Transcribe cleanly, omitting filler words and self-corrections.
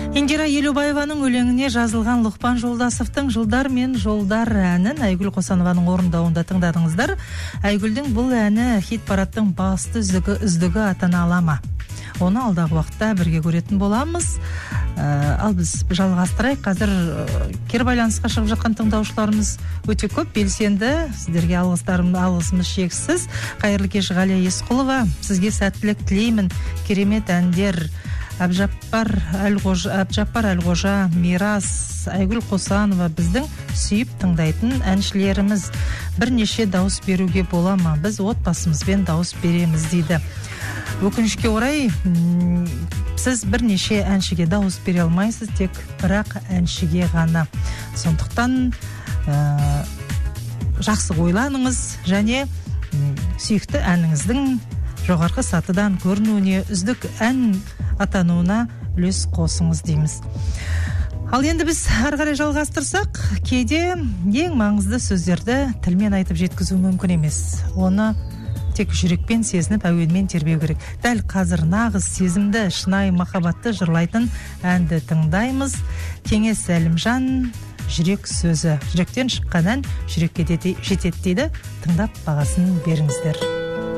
Индира Елубаеваның өлеңіне жазылған Лұқпан Жолдасовтың «Жылдар мен жолдар» әнін Айгүл Қосанованың орындауында тыңдадыңыздар. Айгүлдің бұл әні хит-парадтың басты үздігі атана ала ма? Оны алдағы уақытта бірге көретін боламыз. Ал біз жалғастырайық. Қазір кері байланысқа шығып жатқан тыңдаушыларымыз өте көп, белсенді. Сіздерге алғысымыз шексіз. Қайырлы кеш, Ғалия Есқұлова. Сізге сәттілік тілеймін. Керемет әндер. Әбжаппар Әлғожа, Мирас, Айгүл Қосанова біздің сүйіп тыңдайтын әншілеріміз. Бірнеше дауыс беруге бола ма? Біз отбасымызбен дауыс береміз дейді. Өкінішке орай, сіз бірнеше әншіге дауыс бере алмайсыз, тек бірақ әншіге ғана. Сондықтан жақсы ойланыңыз және сүйікті әніңіздің жоғарғы сатыдан көрінуіне, үздік ән атануына үлес қосыңыз дейміз. Ал енді біз ары қарай жалғастырсақ, кейде ең маңызды сөздерді тілмен айтып жеткізу мүмкін емес. Оны тек жүрекпен сезініп, әуенмен тербеу керек. Дәл қазір нағыз сезімді, шынайы махаббатты жырлайтын әнді тыңдаймыз. Кеңес Әлімжан, жүрек сөзі. Жүректен шыққан ән жүрекке жетеді дейді. Тыңдап бағасын беріңіздер.